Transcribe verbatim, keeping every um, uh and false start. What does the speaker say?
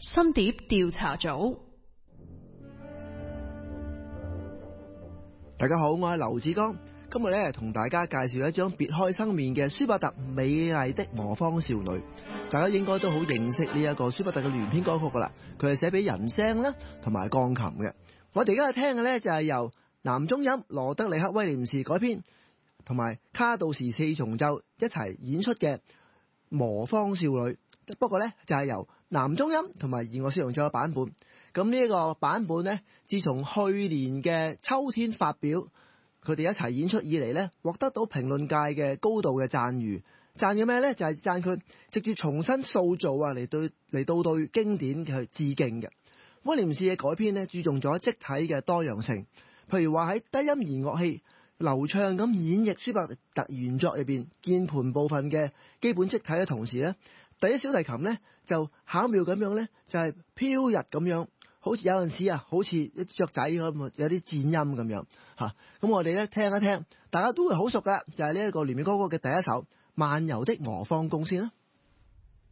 新碟調查組。 大家好，我係劉志剛，今日咧同大家介紹一張別開生面嘅舒伯特《美麗的磨坊少女》。大家應該都好認識呢一個舒伯特嘅聯編歌曲噶啦，佢係寫俾人聲啦同埋鋼琴嘅。我哋而家聽嘅咧就係由男中音羅德里克威廉士改編，同埋卡杜士四重奏一齊演出嘅《磨坊少女》。不過咧就係由男中音同埋弦樂四重奏嘅版本。咁呢一個版本呢，自從去年嘅秋天發表，佢哋一齊演出以嚟呢，獲得到評論界嘅高度嘅讚譽。讚嘅咩呢？就係讚佢直接重新塑造啊，嚟對嚟到對經典嘅致敬嘅。威廉士嘅改編呢，注重咗積體嘅多樣性，譬如話喺低音弦樂器流暢咁演繹舒伯特原作入邊鍵盤部分嘅基本積體嘅同時呢，第一小提琴呢，就巧妙咁樣呢，就係飄逸咁樣。好似有陣時啊，好似一隻雀仔咁，有啲顫音咁樣嚇。咁、啊、我哋咧聽一聽，大家都會好熟噶，就係呢一個聯編歌曲嘅第一首《漫遊的磨坊宮》先啦。